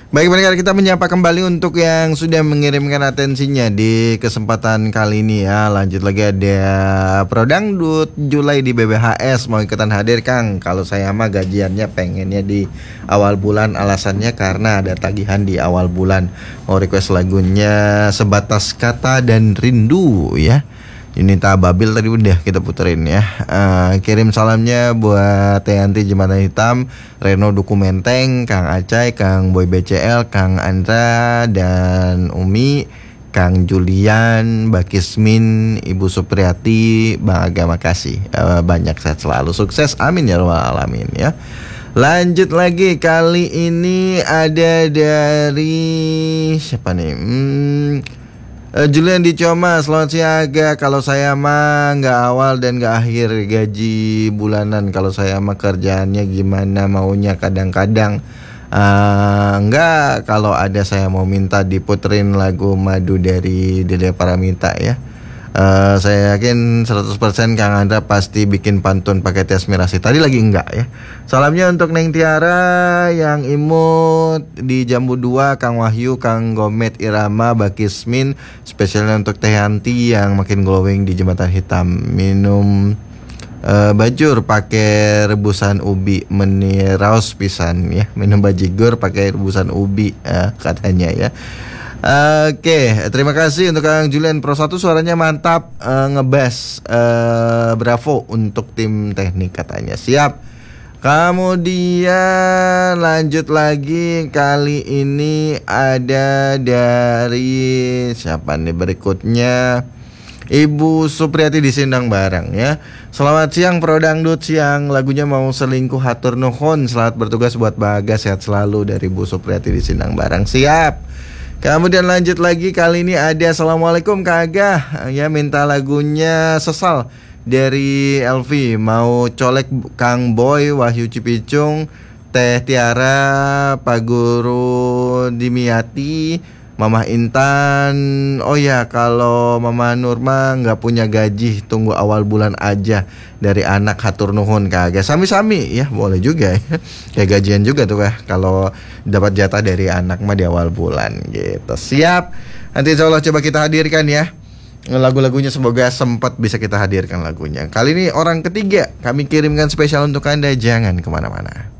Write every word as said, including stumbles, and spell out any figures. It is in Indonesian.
Baik pendengar, kita menyapa kembali untuk yang sudah mengirimkan atensinya di kesempatan kali ini ya. Lanjut lagi ada Prodangdut Julai di B B H S mau ikutan hadir Kang. Kalau saya mah gajiannya pengennya di awal bulan, alasannya karena ada tagihan di awal bulan. Mau request lagunya Sebatas Kata dan Rindu ya. Yunita Babil tadi udah kita puterin ya. uh, Kirim salamnya buat Teanti Jembatan Hitam, Reno Dokumenteng, Kang Acai, Kang Boy B C L, Kang Andra dan Umi, Kang Julian, Mbak Kismin, Ibu Supriyati, Bang Aga, makasih. uh, Banyak sehat selalu, sukses, amin ya rabbal alamin ya. Lanjut lagi, kali ini ada dari siapa nih? Hmm Uh, Julian di Coma, selamat siang Aga. Kalau saya mah nggak awal dan nggak akhir gaji bulanan. Kalau saya mah kerjaannya gimana maunya, kadang-kadang uh, nggak. Kalau ada saya mau minta diputerin lagu Madu dari Dede Paramita ya. Uh, saya yakin seratus persen Kang Andra pasti bikin pantun pakai tes mirasi. Tadi lagi enggak ya. Salamnya untuk Neng Tiara yang imut di Jambu dua, Kang Wahyu, Kang Gomet, Irama, Bakismin. Spesialnya untuk Teh Yanti yang makin glowing di Jembatan Hitam. Minum uh, bajur pakai rebusan ubi, meniraos pisan ya. Minum bajigur pakai rebusan ubi uh, katanya ya. Oke, okay, terima kasih untuk Kang Julian Pro satu, suaranya mantap, uh, ngebas, uh, bravo untuk tim teknik katanya. Siap. Kemudian lanjut lagi, kali ini ada dari siapa nih berikutnya? Ibu Supriyati di Sindang Barang ya. Selamat siang Prodangdut, siang lagunya mau selingkuh hatur nuhun. Selamat bertugas buat Bagas, sehat selalu dari Ibu Supriyati di Sindang Barang. Siap. Kemudian lanjut lagi, kali ini ada Assalamualaikum Kak Aga ya, minta lagunya Sesal dari Elvi. Mau colek Kang Boy, Wahyu Cipicung, Teh Tiara, Pak Guru Dimiati, Mama Intan. Oh ya, kalau Mama Nurma nggak punya gaji, tunggu awal bulan aja dari anak, hatur nuhun Kak Aga. Sami-sami ya, boleh juga ya. Kayak gajian juga tuh Kak, kalau dapat jatah dari anak mah di awal bulan gitu. Siap. Nanti insya Allah coba kita hadirkan ya lagu-lagunya, semoga sempat bisa kita hadirkan lagunya. Kali ini orang ketiga kami kirimkan spesial untuk Anda, jangan kemana-mana.